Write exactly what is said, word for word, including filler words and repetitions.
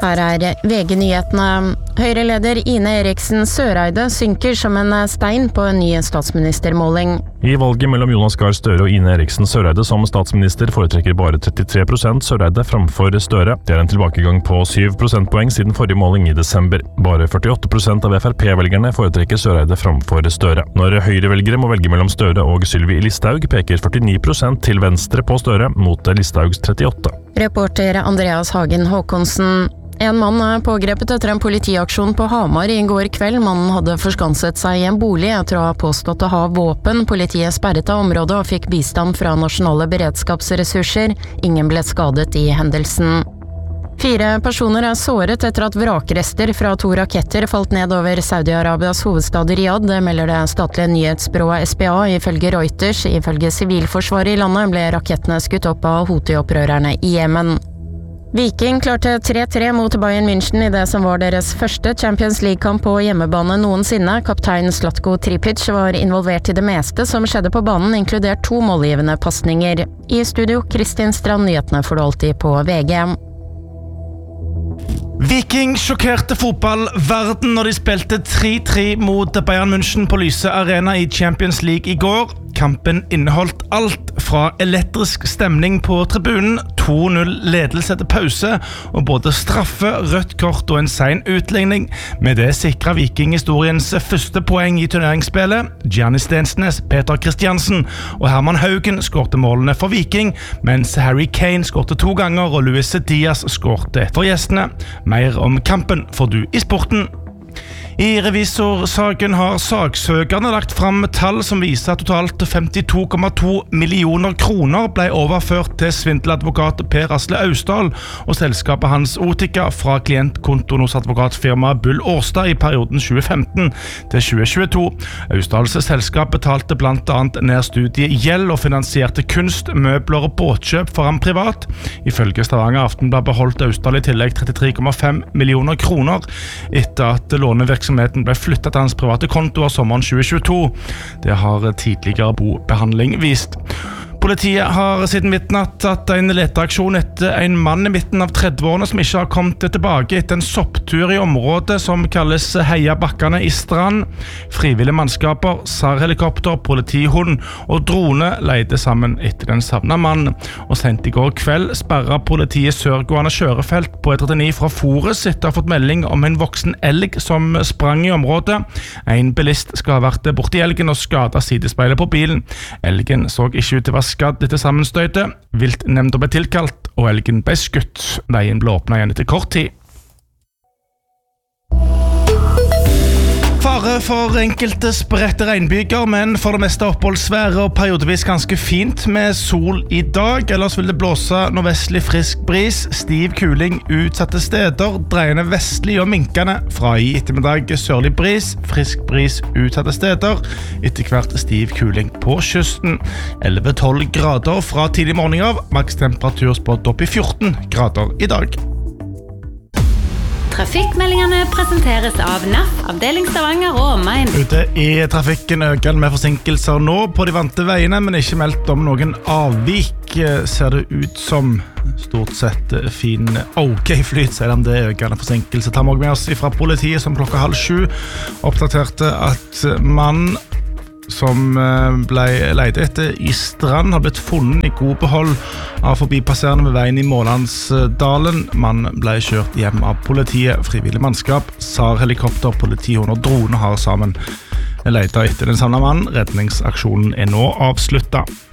Her er V G-nyhetene. Høyre-leder Ine Eriksen Søreide synker som en stein på en ny statsministermåling. I valget mellom Jonas Gahr Støre og Ine Eriksen Søreide som statsminister foretrekker bare trettitre prosent Søreide framfor Støre. Det er en tilbakegang på syv prosentpoeng siden forrige måling i desember. Bare førtiåtte prosent av F R P-velgerne foretrekker Søreide framfor Støre. Når Høyre-velgere må velge mellom Støre og Sylvi Listhaug, peker førtini prosent til venstre på Støre mot Listhaugs trettiåtte. Reporter Andreas Hagen Håkonsen. En mann er pågrepet etter en politiaksjon på Hamar i går kveld. Mannen hadde forskanset seg i en bolig etter å ha påstått å ha våpen. Politiet sperret av området og fikk bistand fra nasjonale beredskapsressurser. Ingen ble skadet i hendelsen. Fire personer er såret etter at vrakrester fra to raketter falt ned over Saudi-Arabias hovedstad Riyadh. Det melder det statlige nyhetsbyrået S B A ifølge Reuters. Ifølge sivilforsvaret i landet ble rakettene skutt opp av Houthi-opprørerne i Jemen. Viking klarte tre tre mot Bayern München i det som var deres første Champions League-kamp på hjemmebane noensinne. Kaptein Zlatko Tripic var involvert i det meste som skjedde på banen, inkludert to målgivende passninger. I studio, Kristin Strand, nyhetene får du alltid på V G. Viking sjokkerte fotballverden når de spilte tre tre mot Bayern München på Lyse Arena i Champions League i går. Kampen inneholdt alt fra elektrisk stemning på tribunen, to null ledelse etter pause, og både straffe, rødt kort og en sen utligning. Med det sikret Viking historiens første poeng i turneringsspillet. Gianni Stensnes, Peter Christiansen og Herman Haugen skårte målene for Viking, mens Harry Kane skårte to ganger og Luis Diaz skårte for gjestene. Mer om kampen får du i sporten. I revisorsaken har saksøkerne lagt fram tall som viser at totalt femtito komma to millioner kroner ble overført til svindeladvokat Per Asle Austdal og selskapet hans Otika fra klientkontoen hos advokatfirmaet Bull Årstad i perioden tjue femten til tjue tjueto. Austdals selskap betalte blant annet ned studiegjeld og finansierte kunst, møbler og båtkjøp for ham privat. Ifølge Stavanger Aftenblad beholdt Austdal i tillegg trettitre komma fem millioner kroner etter at lånevirksomheten Virksomheten ble flyttet til hans private konto av sommeren tjue tjueto. Det har tidligere bobehandling vist. Politiet har siden midnatt tatt en leteaksjon etter en mann i midten av trettiårene som ikke har kommet tilbake etter en sopptur i området som kalles Heia Bakkene i Strand. Frivillige mannskaper, S A R-helikopter, politihund og drone leide sammen etter den savnet mannen. Og sent i går kveld sperret politiet sørgående kjørefelt på E trettioni fra Forus etter å ha fått melding om en voksen elg som sprang i området. En bilist skal ha vært borti elgen og skadet sidespeilet på bilen. Elgen så ikke ut til å være skadd etter sammenstøytet. Viltnemnda ble tilkalt, og elgen ble skutt. Veien ble åpnet igjen etter kort tid. Fare for enkelte spredte regnbyger, men for det meste oppholdsvær og periodevis ganske fint med sol i dag. Ellers vil det blåse nordvestlig frisk bris, stiv kuling utsatte steder, dreiende vestlig og minkende. Fra i ettermiddag sørlig bris, frisk bris utsatte steder, etter hvert stiv kuling på kysten. elleve til tolv grader fra tidlig morgen av, maks temperatur spådd opp i fjorten grader i dag. Trafikkmeldingene presenteres av N A F, avdeling Stavanger og omegn. Ute i trafikken øker med forsinkelser nå på de vante veiene, men ikke meldt om noen avvik. Ser det ut som stort sett fin ok flyt, selv om det er økende forsinkelse. Tar vi også med oss fra politiet som klokka halv sju oppdaterte at mann som ble leid etter i Strand har blitt funnet i god behold av forbipasserende ved veien i Målandsdalen. Mannen ble kjørt hjem av politiet, frivillig mannskap, S A R-helikopter, politihund og drone har sammen letet etter den samme mannen. Redningsaksjonen er nå avsluttet.